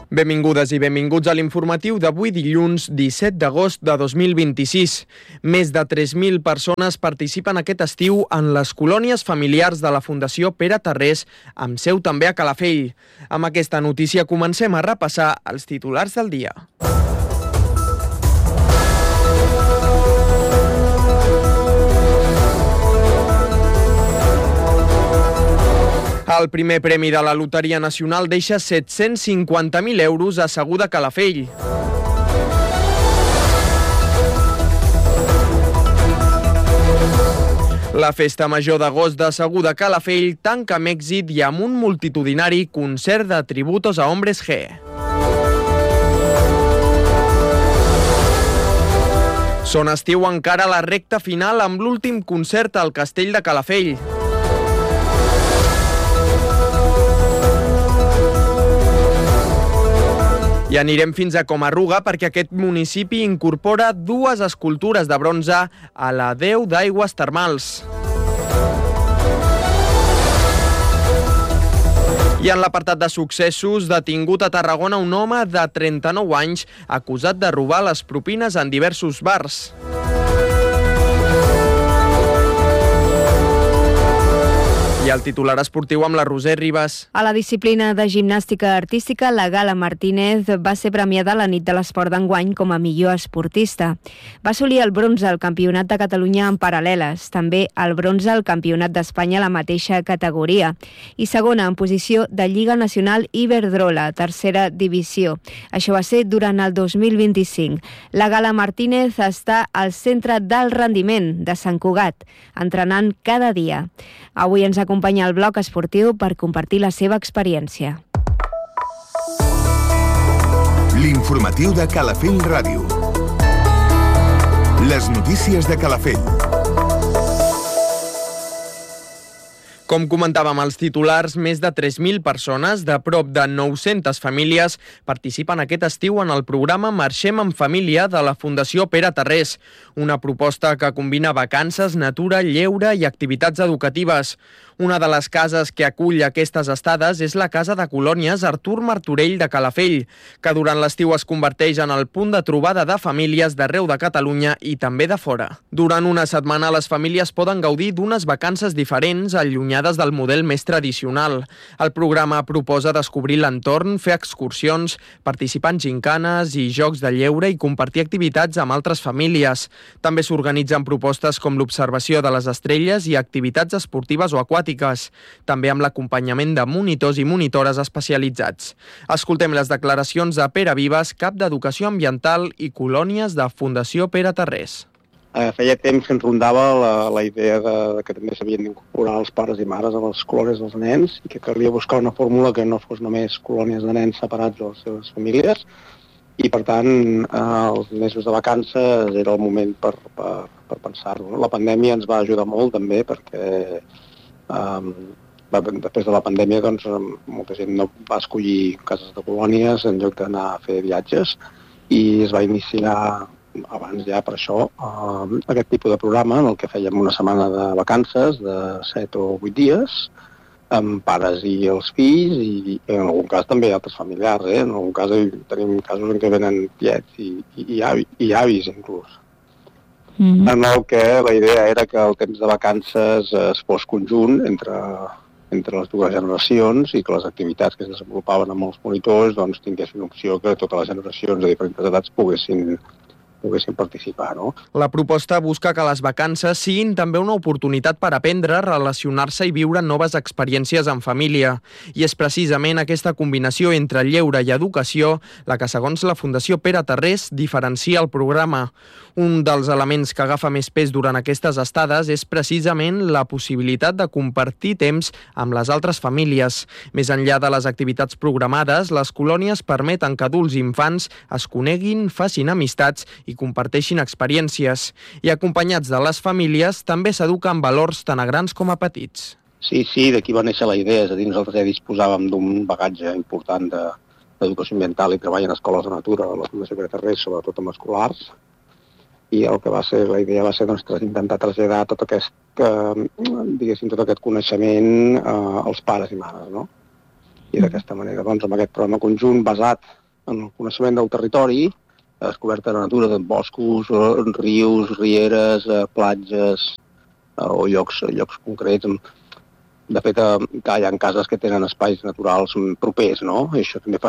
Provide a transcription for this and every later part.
Benvingudes i benvinguts a l'informatiu d'avui dilluns 17 d'agost de 2026. Més de 3.000 persones participen aquest estiu en les colònies familiars de la Fundació Pere Tarrés, amb seu també a Calafell. Amb aquesta notícia comencem a repassar els titulars del dia. El primer premi de la Loteria Nacional deixa 750.000 euros asseguda a Calafell. La festa major d'agost de Seguda a Calafell tanca amb èxit i amb un multitudinari concert de tributos a Hombres G. Son estiu encara la recta final amb l'últim concert al Castell de Calafell. I anirem fins a Comarruga perquè aquest municipi incorpora dues escultures de bronze a la Déu d'Aigües Termals. I en l'apartat de successos, detingut a Tarragona un home de 39 anys acusat de robar les propines en diversos bars. I el titular esportiu amb la Roser Ribas. A la disciplina de gimnàstica artística, la Gala Martínez va ser premiada a la nit de l'esport d'enguany com a millor esportista. Va assolir el bronze al Campionat de Catalunya en paral·leles, també el bronze al Campionat d'Espanya a la mateixa categoria, i segona en posició de Lliga Nacional Iberdrola, tercera divisió. Això va ser durant el 2025. La Gala Martínez està al centre del rendiment de Sant Cugat, entrenant cada dia. Avui ens acompanya al bloc esportiu per compartir la seva experiència. L'informatiu de Calafell Ràdio. Les notícies de Calafell. Com comentàvem als titulars, més de 3.000 persones de prop de 900 famílies participen aquest estiu en el programa Marxem en Família de la Fundació Pere Tarrés, una proposta que combina vacances, natura, lleure i activitats educatives. Una de les cases que acull aquestes estades és la Casa de Colònies Artur Martorell de Calafell, que durant l'estiu es converteix en el punt de trobada de famílies d'arreu de Catalunya i també de fora. Durant una setmana les famílies poden gaudir d'unes vacances diferents, allunyades del model més tradicional. El programa proposa descobrir l'entorn, fer excursions, participar en gincanes i jocs de lleure i compartir activitats amb altres famílies. També s'organitzen propostes com l'observació de les estrelles i activitats esportives o aquàtiques, també amb l'acompanyament de monitors i monitores especialitzats. Escoltem les declaracions de Pere Vives, cap d'Educació Ambiental i Colònies de Fundació Pere Tarrés. Feia temps que ens rondava la idea que també s'havien d'incorporar els pares i mares a les colònies dels nens i que calia buscar una fórmula que no fos només colònies de nens separats de les seves famílies i, per tant, els mesos de vacances era el moment per pensar-ho. La pandèmia ens va ajudar molt també perquè després de la pandèmia doncs, molta gent no va escollir cases de colònies en lloc d'anar a fer viatges i es va iniciar abans ja per això aquest tipus de programa en el que fèiem una setmana de vacances de 7 o 8 dies amb pares i els fills i en algun cas també altres familiars. En algun cas tenim casos en què venen tiets i avis inclús. En el que la idea era que el temps de vacances es fos conjunt entre les dues generacions i que les activitats que es desenvolupaven amb els monitors doncs, tinguessin opció que totes les generacions de diferents edats poguessin participar, no? La proposta busca que les vacances siguin també una oportunitat per aprendre, relacionar-se i viure noves experiències en família. I és precisament aquesta combinació entre lleure i educació la que, segons la Fundació Pere Tarrés, diferencia el programa. Un dels elements que agafa més pes durant aquestes estades és precisament la possibilitat de compartir temps amb les altres famílies. Més enllà de les activitats programades, les colònies permeten que adults i infants es coneguin, facin amistats i comparteixin experiències. I acompanyats de les famílies també s'eduquen valors tant a grans com a petits. Sí, d'aquí va néixer la idea. És a dir, nosaltres ja disposàvem d'un bagatge important d'educació ambiental i treball en escoles de natura a la Fundació Pere Tarrés, sobretot amb escolars. I el que va ser, la idea va ser doncs, intentar traslladar tot aquest coneixement als pares i mares, no? I d'aquesta manera, doncs, amb aquest programa conjunt basat en el coneixement del territori, descoberta de natura, de boscos, rius, rieres, platges o llocs concrets. De fet, hi ha cases que tenen espais naturals propers, no? I això també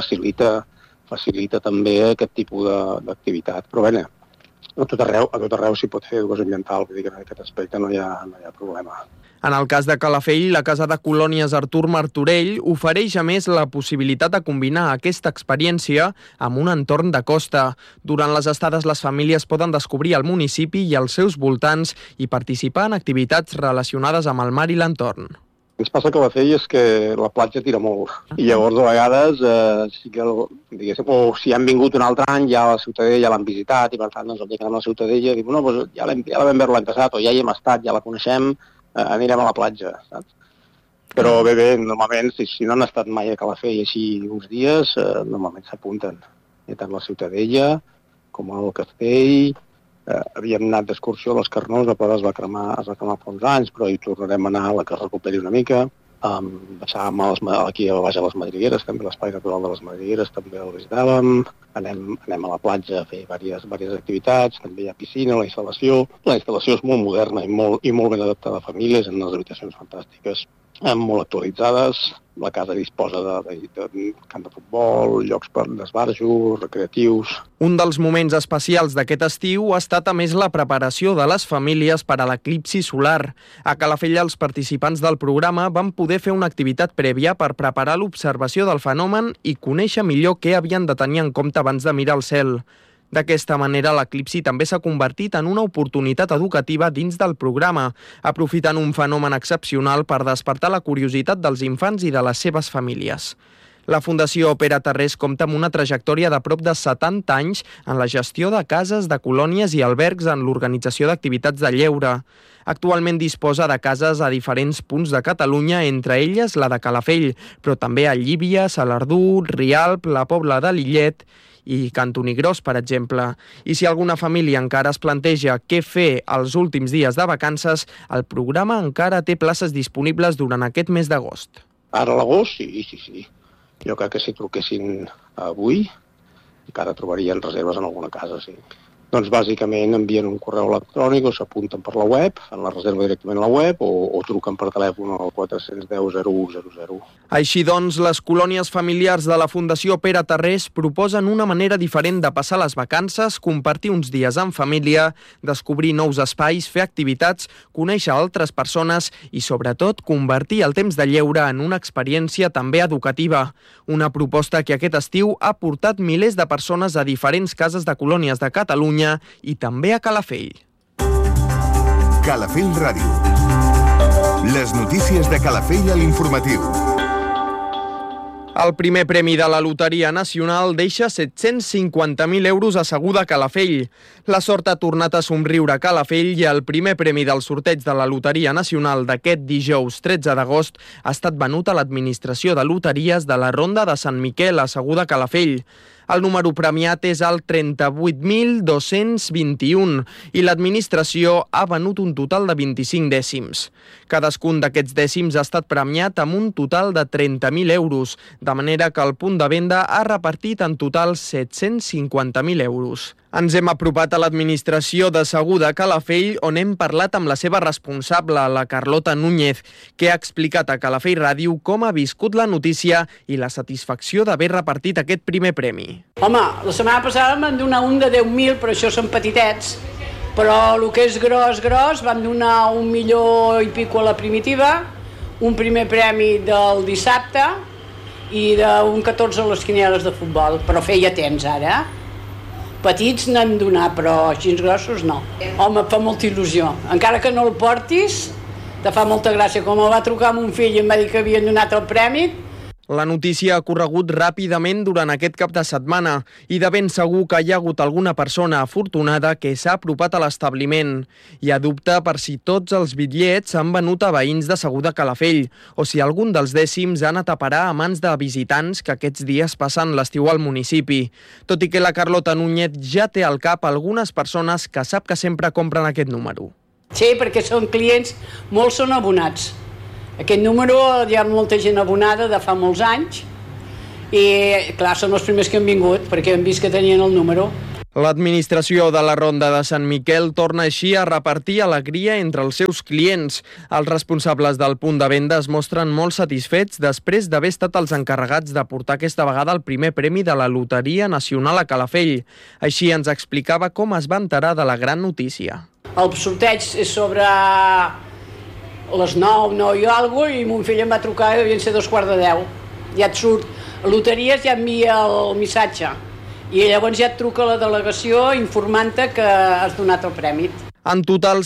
facilita també aquest tipus d'activitat. Però bé, a tot arreu s'hi pot fer educació ambiental, vull dir que en aquest aspecte no hi ha problema. En el cas de Calafell, la Casa de Colònies Artur Martorell ofereix a més la possibilitat de combinar aquesta experiència amb un entorn de costa. Durant les estades, les famílies poden descobrir el municipi i els seus voltants i participar en activitats relacionades amb el mar i l'entorn. Ens passa a Calafell és que la platja tira molt i llavors a vegades sí que, diguéssim, o si han vingut un altre any ja a la Ciutadella ja l'han visitat i per tant doncs el dia que anem a la Ciutadella dic, no, doncs ja la vam veure l'any passat o ja hi hem estat, ja la coneixem, anirem a la platja, saps? Però bé, normalment si no han estat mai a Calafell així uns dies, normalment s'apunten. Tant la Ciutadella com al Castell. Havíem anat d'excursió a les Carnós, a Pla es va cremar fa uns anys, però hi tornarem a anar a la que es recuperi una mica. Baixàvem aquí a baix a les Madrigueres, també l'espai natural de les Madrigueres, també el visitàvem. Anem a la platja a fer diverses activitats, també hi ha piscina, la instal·lació. La instal·lació és molt moderna i molt ben adaptada a famílies, en unes habitacions fantàstiques, molt actualitzades. La casa disposa de camp de futbol, llocs per d'esbarjo, recreatius. Un dels moments especials d'aquest estiu ha estat a més la preparació de les famílies per a l'eclipsi solar. A Calafell els participants del programa van poder fer una activitat prèvia per preparar l'observació del fenomen i conèixer millor què havien de tenir en compte abans de mirar el cel. D'aquesta manera, l'eclipsi també s'ha convertit en una oportunitat educativa dins del programa, aprofitant un fenomen excepcional per despertar la curiositat dels infants i de les seves famílies. La Fundació Pere Tarrés compta amb una trajectòria de prop de 70 anys en la gestió de cases, de colònies i albergs en l'organització d'activitats de lleure. Actualment disposa de cases a diferents punts de Catalunya, entre elles la de Calafell, però també a Llívia, Salardú, Rialp, la Pobla de Lillet i Cantonigròs, per exemple. I si alguna família encara es planteja què fer els últims dies de vacances, el programa encara té places disponibles durant aquest mes d'agost. Ara a l'agost, sí. Jo crec que si truquessin avui, encara trobarien reserves en alguna casa, sí. Doncs bàsicament envien un correu electrònic o s'apunten per la web, fan la reserva directament a la web o truquen per telèfon al 410 0100. Així doncs, les colònies familiars de la Fundació Pere Tarrés proposen una manera diferent de passar les vacances, compartir uns dies en família, descobrir nous espais, fer activitats, conèixer altres persones i, sobretot, convertir el temps de lleure en una experiència també educativa. Una proposta que aquest estiu ha portat milers de persones a diferents cases de colònies de Catalunya i també a Calafell. Calafell Ràdio. Les notícies de Calafell a l'informatiu. El primer premi de la Loteria Nacional deixa 750.000 euros asseguda a Calafell. La sort ha tornat a somriure a Calafell i el primer premi del sorteig de la Loteria Nacional d'aquest dijous 13 d'agost ha estat venut a l'Administració de Loteries de la Ronda de Sant Miquel, asseguda a Calafell. El número premiat és el 38.221 i l'administració ha venut un total de 25 dècims. Cadascun d'aquests dècims ha estat premiat amb un total de 30.000 euros, de manera que el punt de venda ha repartit en total 750.000 euros. Ens hem apropat a l'administració de Seguda Calafell, on hem parlat amb la seva responsable, la Carlota Núñez, que ha explicat a Calafell Ràdio com ha viscut la notícia i la satisfacció d'haver repartit aquest primer premi. Home, la setmana passada em van donar un de 10.000, però això són petitets. Però el que és gros, van donar 1 milió i pico a la primitiva, un primer premi del dissabte i d'un 14 a les quinieles de futbol. Però feia temps ara, Petits n'han donat, però així grossos no. Home, fa molta il·lusió. Encara que no el portis, te fa molta gràcia. Com em va trucar mon fill i em va dir que havien donat el premi. La notícia ha corregut ràpidament durant aquest cap de setmana i de ben segur que hi ha hagut alguna persona afortunada que s'ha apropat a l'establiment. Hi ha dubte per si tots els bitllets s'han venut a veïns de Seguda Calafell o si algun dels dècims ha anat a parar a mans de visitants que aquests dies passen l'estiu al municipi. Tot i que la Carlota Núñez ja té al cap algunes persones que sap que sempre compren aquest número. Sí, perquè són clients, molts són abonats. Aquest número hi ha molta gent abonada de fa molts anys i, clar, són els primers que han vingut perquè han vist que tenien el número. L'administració de la Ronda de Sant Miquel torna així a repartir alegria entre els seus clients. Els responsables del punt de venda es mostren molt satisfets després d'haver estat els encarregats de portar aquesta vegada el primer premi de la Loteria Nacional a Calafell. Així ens explicava com es va enterar de la gran notícia. El sorteig és sobre les 9 i alguna cosa, i mon fill em va trucar i devien ser 9:15. Ja et surt. A Loteries ja envia el missatge. I llavors ja et truca la delegació informant-te que has donat el premi. En total,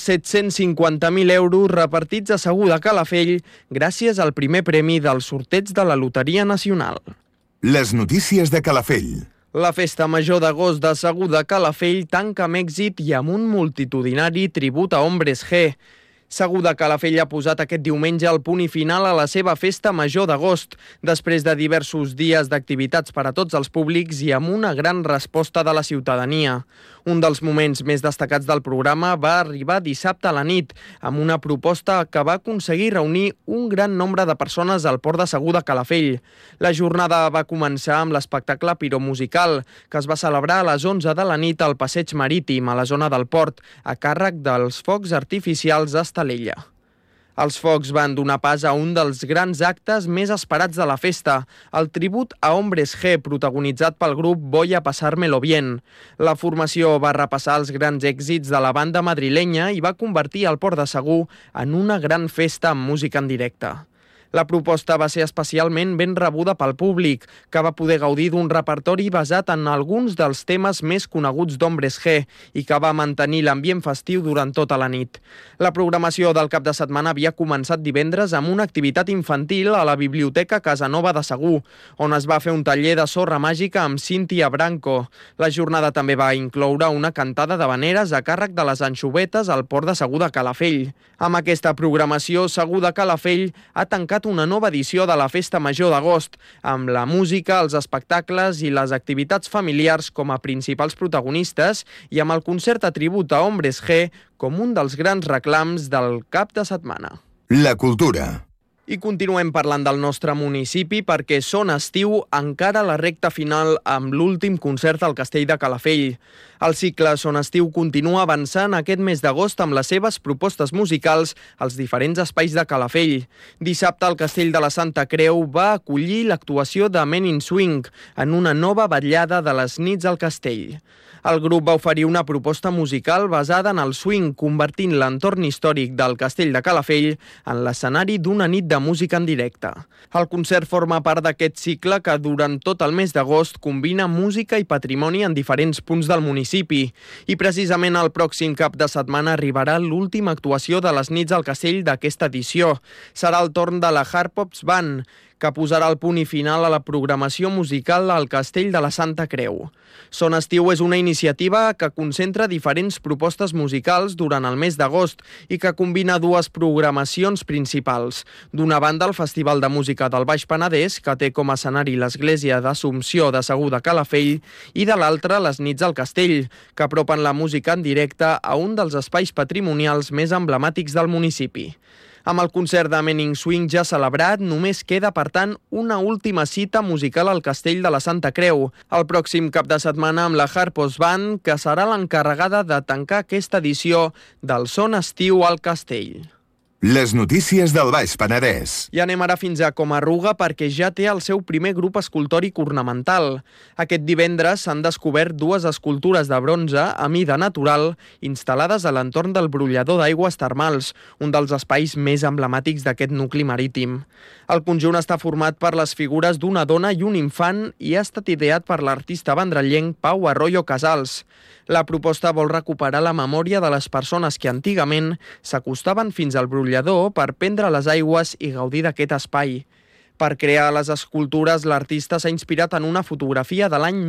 750.000 euros repartits a Segur de Calafell gràcies al primer premi del sorteig de la Loteria Nacional. Les notícies de Calafell. La festa major d'agost de Segur de Calafell tanca amb èxit i amb un multitudinari tribut a Hombres G. Segur de Calafell ha posat aquest diumenge el punt i final a la seva festa major d'agost, després de diversos dies d'activitats per a tots els públics i amb una gran resposta de la ciutadania. Un dels moments més destacats del programa va arribar dissabte a la nit, amb una proposta que va aconseguir reunir un gran nombre de persones al port de Segur de Calafell. La jornada va començar amb l'espectacle piromusical, que es va celebrar a les 11 de la nit al passeig marítim, a la zona del port, a càrrec dels focs artificials d'Estalella. Els focs van donar pas a un dels grans actes més esperats de la festa, el tribut a Hombres G, protagonitzat pel grup Voy a pasármelo bien. La formació va repassar els grans èxits de la banda madrilenya i va convertir el Port de Segur en una gran festa amb música en directe. La proposta va ser especialment ben rebuda pel públic, que va poder gaudir d'un repertori basat en alguns dels temes més coneguts d'Hombres G i que va mantenir l'ambient festiu durant tota la nit. La programació del cap de setmana havia començat divendres amb una activitat infantil a la Biblioteca Casanova de Segur, on es va fer un taller de sorra màgica amb Cíntia Branco. La jornada també va incloure una cantada d'havaneres a càrrec de les anxovetes al port de Segur de Calafell. Amb aquesta programació, Segur de Calafell ha tancat una nova edició de la Festa Major d'agost, amb la música, els espectacles i les activitats familiars com a principals protagonistes i amb el concert a tribut a Hombres G com un dels grans reclams del cap de setmana. La cultura. I continuem parlant del nostre municipi perquè Son Estiu encara la recta final amb l'últim concert al Castell de Calafell. El cicle Son Estiu continua avançant aquest mes d'agost amb les seves propostes musicals als diferents espais de Calafell. Dissabte el Castell de la Santa Creu va acollir l'actuació de Men in Swing en una nova vetllada de les nits al castell. El grup va oferir una proposta musical basada en el swing, convertint l'entorn històric del Castell de Calafell en l'escenari d'una nit de música en directe. El concert forma part d'aquest cicle que durant tot el mes d'agost combina música i patrimoni en diferents punts del municipi. I precisament el pròxim cap de setmana arribarà l'última actuació de les nits al castell d'aquesta edició. Serà el torn de la Harpops Band, que posarà el punt i final a la programació musical al Castell de la Santa Creu. Son Estiu és una iniciativa que concentra diferents propostes musicals durant el mes d'agost i que combina dues programacions principals. D'una banda, el Festival de Música del Baix Penedès, que té com a escenari l'Església d'Assumpció de Segur de Calafell, i de l'altra, les Nits al Castell, que apropen la música en directe a un dels espais patrimonials més emblemàtics del municipi. Amb el concert de Men in Swing ja celebrat, només queda, per tant, una última cita musical al Castell de la Santa Creu, el pròxim cap de setmana amb la Harpops Band, que serà l'encarregada de tancar aquesta edició del Son Estiu al Castell. Les notícies del Baix Penedès. I anem ara fins a Comarruga perquè ja té el seu primer grup escultòric ornamental. Aquest divendres s'han descobert dues escultures de bronze a mida natural instal·lades a l'entorn del brollador d'aigües termals, un dels espais més emblemàtics d'aquest nucli marítim. El conjunt està format per les figures d'una dona i un infant i ha estat ideat per l'artista vendrellenc Pau Arroyo Casals. La proposta vol recuperar la memòria de les persones que antigament s'acostaven fins al brollador per prendre les aigües i gaudir d'aquest espai. Per crear les escultures, l'artista s'ha inspirat en una fotografia de l'any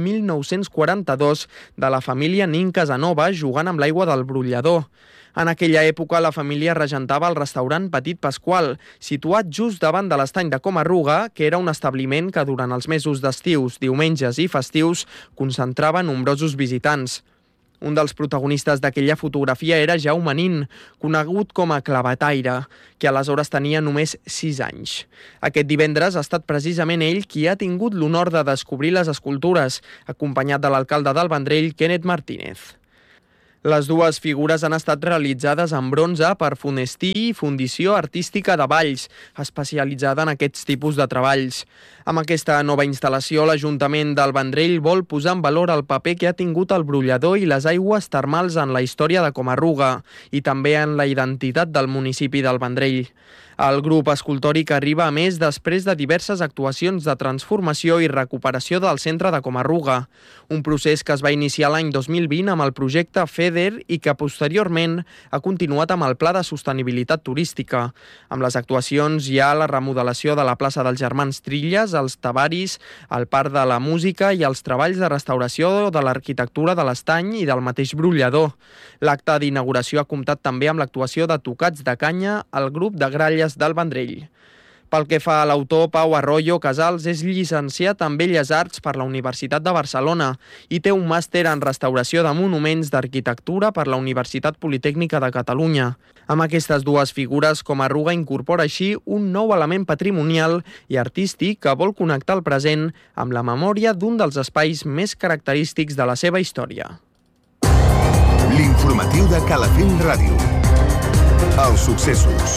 1942 de la família Nin Casanova jugant amb l'aigua del brollador. En aquella època, la família regentava el restaurant Petit Pasqual, situat just davant de l'estany de Comarruga, que era un establiment que durant els mesos d'estius, diumenges i festius concentrava nombrosos visitants. Un dels protagonistes d'aquella fotografia era Jaume Nin, conegut com a clavetaire, que aleshores tenia només 6 anys. Aquest divendres ha estat precisament ell qui ha tingut l'honor de descobrir les escultures, acompanyat de l'alcalde del Vendrell, Kenneth Martínez. Les dues figures han estat realitzades en bronze per Fonestí, Fundició Artística de Valls, especialitzada en aquests tipus de treballs. Amb aquesta nova instal·lació, l'Ajuntament del Vendrell vol posar en valor el paper que ha tingut el brollador i les aigües termals en la història de Comarruga i també en la identitat del municipi del Vendrell. El grup escultòric arriba a més després de diverses actuacions de transformació i recuperació del centre de Comarruga, un procés que es va iniciar l'any 2020 amb el projecte FEDER i que posteriorment ha continuat amb el Pla de Sostenibilitat Turística. Amb les actuacions hi ha la remodelació de la plaça dels Germans Trilles, els Tavaris, el Parc de la Música i els treballs de restauració de l'arquitectura de l'Estany i del mateix brollador. L'acte d'inauguració ha comptat també amb l'actuació de Tocats de Canya, el grup de gralles del Vendrell. Pel que fa a l'autor, Pau Arroyo Casals és llicenciat en Belles Arts per la Universitat de Barcelona i té un màster en restauració de monuments d'arquitectura per la Universitat Politècnica de Catalunya. Amb aquestes dues figures, Comarruga incorpora així un nou element patrimonial i artístic que vol connectar el present amb la memòria d'un dels espais més característics de la seva història. L'informatiu de Calafell Ràdio. Els successos.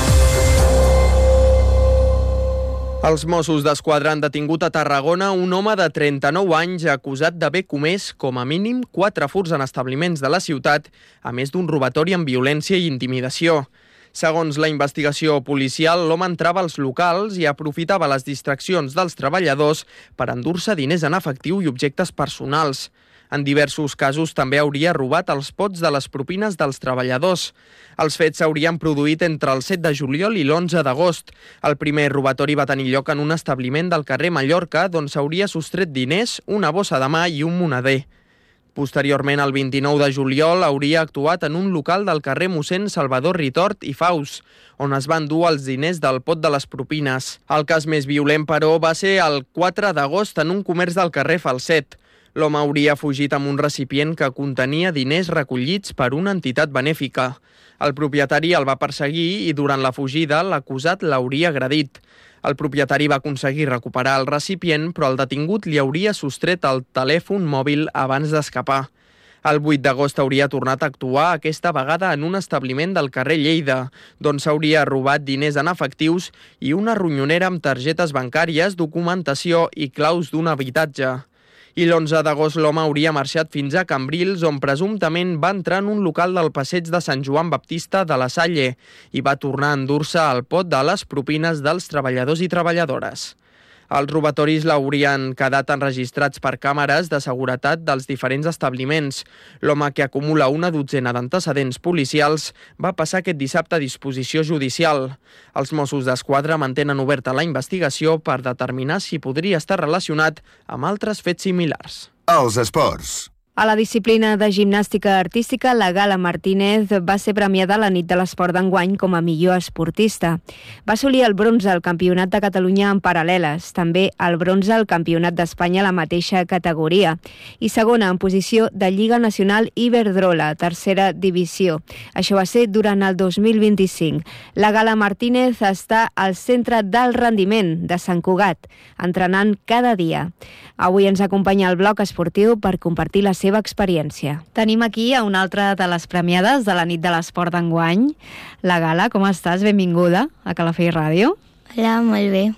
Els Mossos d'Esquadra han detingut a Tarragona un home de 39 anys acusat d'haver comès, com a mínim, 4 furts en establiments de la ciutat, a més d'un robatori amb violència i intimidació. Segons la investigació policial, l'home entrava als locals i aprofitava les distraccions dels treballadors per endur-se diners en efectiu i objectes personals. En diversos casos també hauria robat els pots de les propines dels treballadors. Els fets s'haurien produït entre el 7 de juliol i l'11 d'agost. El primer robatori va tenir lloc en un establiment del carrer Mallorca, d'on s'hauria sostret diners, una bossa de mà i un moneder. Posteriorment, el 29 de juliol, hauria actuat en un local del carrer Mossèn Salvador Ritort i Faus, on es van dur els diners del pot de les propines. El cas més violent, però, va ser el 4 d'agost en un comerç del carrer Falset. L'home hauria fugit amb un recipient que contenia diners recollits per una entitat benèfica. El propietari el va perseguir i durant la fugida l'acusat l'hauria agredit. El propietari va aconseguir recuperar el recipient, però el detingut li hauria sostret el telèfon mòbil abans d'escapar. El 8 d'agost hauria tornat a actuar, aquesta vegada en un establiment del carrer Lleida, d'on s'hauria robat diners en efectius i una ronyonera amb targetes bancàries, documentació i claus d'un habitatge. I l'11 d'agost l'home hauria marxat fins a Cambrils, on presumptament va entrar en un local del passeig de Sant Joan Baptista de la Salle i va tornar a endur-se el pot de les propines dels treballadors i treballadores. Els robatoris l'haurien quedat enregistrats per càmeres de seguretat dels diferents establiments. L'home, que acumula una dotzena d'antecedents policials, va passar aquest dissabte a disposició judicial. Els Mossos d'Esquadra mantenen oberta la investigació per determinar si podria estar relacionat amb altres fets similars. Els esports. A la disciplina de gimnàstica artística, la Gala Martínez va ser premiada a la nit de l'esport d'enguany com a millor esportista. Va assolir el bronze al Campionat de Catalunya en paral·leles, també el bronze al Campionat d'Espanya a la mateixa categoria, i segona en posició de Lliga Nacional Iberdrola, tercera divisió. Això va ser durant el 2025. La Gala Martínez està al centre del rendiment de Sant Cugat, entrenant cada dia. Avui ens acompanya el bloc esportiu per compartir la seva experiència. Tenim aquí a una altra de les premiades de la nit de l'esport d'enguany. La Gala, com estàs? Benvinguda a Calafell Ràdio. Hola, molt bé.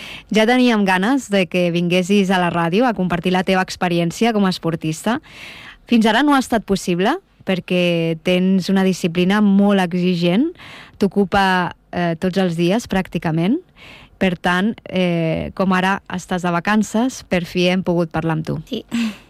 Ja teníem ganes de que vinguessis a la ràdio a compartir la teva experiència com a esportista. Fins ara no ha estat possible perquè tens una disciplina molt exigent, t'ocupa tots els dies pràcticament. Per tant, com ara estàs de vacances, per fi hem pogut parlar amb tu. Sí.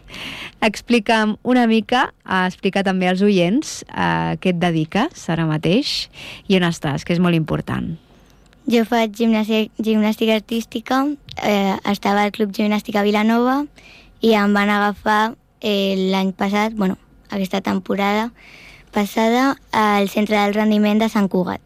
Explica'm una mica, explica també als oients a què et dediques ara mateix i on estàs, que és molt important. Jo faig gimnàstica artística, estava al Club Gimnàstica Vilanova i em van agafar l'any passat, aquesta temporada passada, al Centre del Rendiment de Sant Cugat.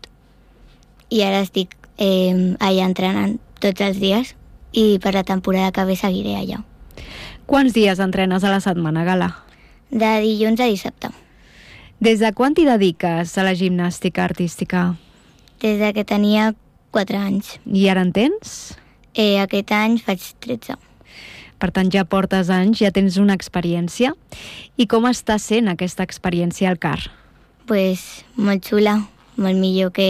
I ara estic allà entrenant tots els dies i per la temporada que ve seguiré allà. Quants dies entrenes a la setmana, Gala? De dilluns a dissabte. Des de quan t'hi dediques a la gimnàstica artística? Des de que tenia 4 anys. I ara en tens? Aquest any faig 13. Per tant, ja portes anys, ja tens una experiència. I com està sent aquesta experiència al CAR? Pues molt xula, molt millor que